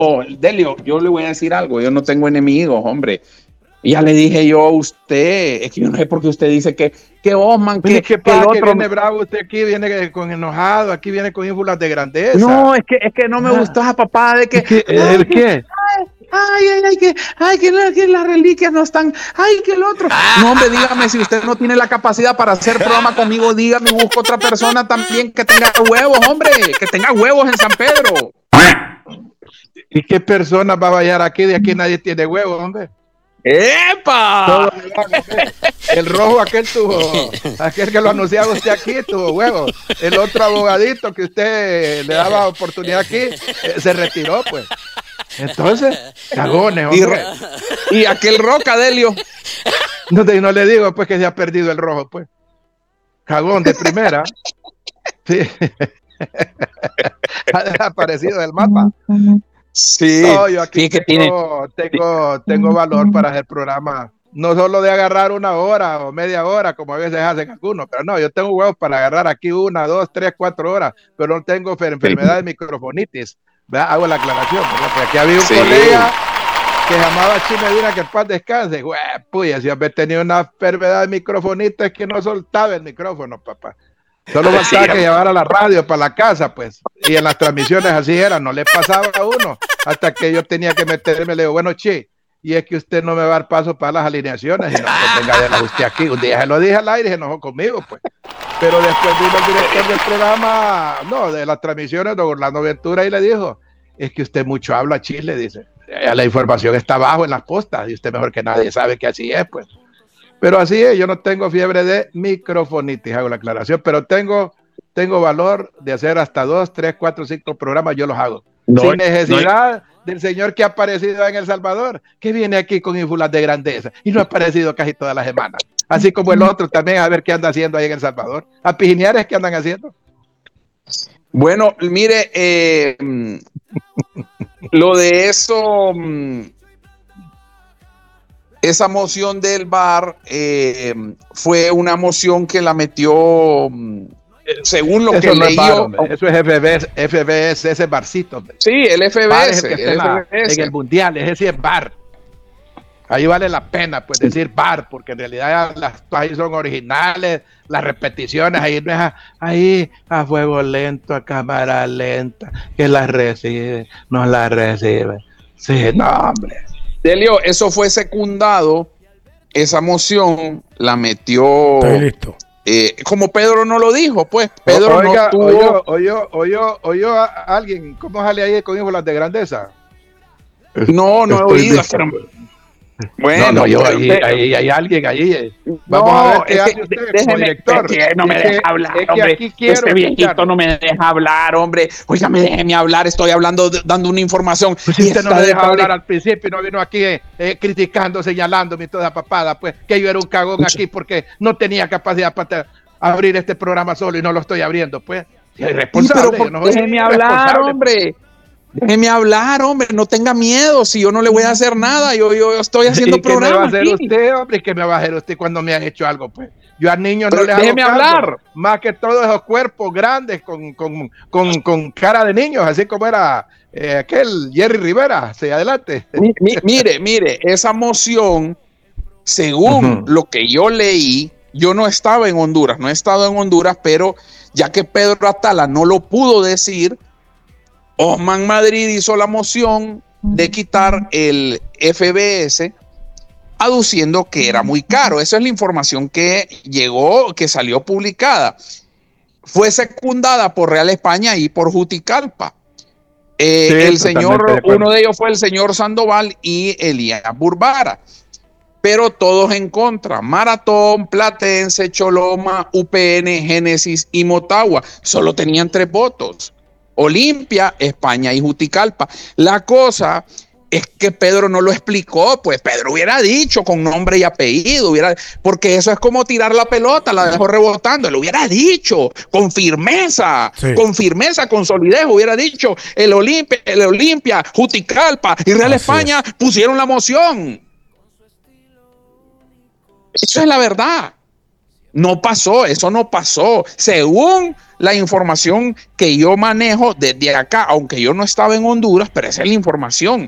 Delio, yo le voy a decir algo, yo no tengo enemigos, hombre. Y ya le dije yo a usted, es que yo no sé por qué usted dice que Osman, que el otro... que viene bravo, usted aquí viene con enojado, aquí viene con ínfulas de grandeza. No, es que no me gustó esa papá de que... ¿El qué? Que las reliquias no están, que el otro. No, hombre, dígame, si usted no tiene la capacidad para hacer programa conmigo, dígame, busco otra persona también que tenga huevos, hombre, que tenga huevos en San Pedro. ¿Y qué persona va a bailar aquí? De aquí nadie tiene huevos, hombre. ¡Epa! El rojo aquel aquel que lo anunciaba usted aquí tuvo huevos. El otro abogadito que usted le daba oportunidad aquí se retiró, pues. Entonces, cagones, hombre. Y aquel Roca, Delio. No le digo, pues, que se ha perdido el rojo, pues. Cagón de primera. Sí. Ha desaparecido del mapa. Sí. No, yo aquí tengo valor para hacer programa. No solo de agarrar 1 hora o media hora, como a veces hacen algunos, pero no, yo tengo huevos para agarrar aquí 1, 2, 3, 4 horas, pero no tengo enfermedad de microfonitis. ¿Verdad? Hago la aclaración, porque aquí había un colega que llamaba Chino Medina, que en paz descanse. Puya, si había tenido una enfermedad de microfonitis que no soltaba el micrófono, papá. Solo faltaba que llevara la radio para la casa, pues. Y en las transmisiones así era, no le pasaba a uno. Hasta que yo tenía que meterme, le digo, bueno, che, y es que usted no me va a dar paso para las alineaciones. Y no, pues venga, déjala usted aquí. Un día se lo dije al aire y se enojó conmigo, pues. Pero después vino el director del programa, de las transmisiones, don Orlando Ventura, y le dijo, es que usted mucho habla, Chile, dice. La información está abajo en las postas y usted mejor que nadie sabe que así es, pues. Pero así es, yo no tengo fiebre de microfonitis, hago la aclaración, pero tengo valor de hacer hasta 2, 3, 4, 5 programas, yo los hago. Sin necesidad del señor que ha aparecido en El Salvador, que viene aquí con ínfulas de grandeza y no ha aparecido casi toda la semana. Así como el otro también, a ver qué anda haciendo ahí en El Salvador. A pijineares, ¿qué andan haciendo? Bueno, mire, lo de eso... Esa moción del VAR fue una moción que la metió, según lo que leí. Eso es FBS, ese barcito. Sí, el FBS. En el Mundial, ese sí es VAR. Ahí vale la pena, pues, decir VAR, porque en realidad las ahí son originales, las repeticiones, ahí no es ahí a fuego lento, a cámara lenta, que las recibe, no las recibe. Sí, no, hombre. Delio, eso fue secundado, esa moción la metió. Listo. Como Pedro no lo dijo, pues Pedro Oiga, no tuvo. oyó a alguien, ¿cómo sale ahí con ínfulas de grandeza? No he oído. Bueno, ahí hay alguien ahí. Vamos a ver qué hace usted como director. No me deja hablar, hombre. Este viejito no me deja hablar, hombre. Oígame, déjeme hablar, estoy hablando, dando una información. Pues si usted no me deja hablar al principio y no vino aquí criticando, señalándome toda papada, pues que yo era un cagón aquí porque no tenía capacidad para abrir este programa solo y no lo estoy abriendo, pues. Irresponsable. Pero déjeme hablar, hombre. Déjeme hablar, hombre, no tenga miedo, si yo no le voy a hacer nada, yo estoy haciendo programa. ¿Qué me va a hacer usted, hombre? ¿Qué me va a hacer usted cuando me han hecho algo, pues? Yo a niños no les hago déjeme hablar. Más que todos esos cuerpos grandes con cara de niños, así como era aquel Jerry Rivera, hacia adelante. Mire, esa moción, según lo que yo leí, yo no estaba en Honduras, no he estado en Honduras, pero ya que Pedro Atala no lo pudo decir, Osman Madrid hizo la moción de quitar el FBS, aduciendo que era muy caro. Esa es la información que llegó, que salió publicada. Fue secundada por Real España y por Juticalpa. El señor, uno de ellos fue el señor Sandoval y Elías Burbara. Pero todos en contra. Maratón, Platense, Choloma, UPN, Génesis y Motagua. Solo tenían 3 votos. Olimpia, España y Juticalpa. La cosa es que Pedro no lo explicó, pues Pedro hubiera dicho con nombre y apellido, porque eso es como tirar la pelota, la dejó rebotando, lo hubiera dicho con firmeza, con solidez, hubiera dicho el Olimpia, Juticalpa y Real España pusieron la moción. Eso es la verdad. No pasó, eso no pasó. Según la información que yo manejo desde acá, aunque yo no estaba en Honduras, pero esa es la información.